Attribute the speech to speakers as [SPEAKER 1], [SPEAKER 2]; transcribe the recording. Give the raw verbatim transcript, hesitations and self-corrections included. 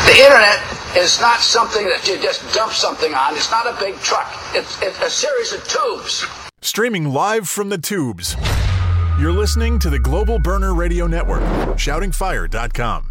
[SPEAKER 1] The internet is not something that you just dump something on. It's not a big truck. It's, it's a series of tubes.
[SPEAKER 2] Streaming live from the tubes. You're listening to the Global Burner Radio Network, shouting fire dot com.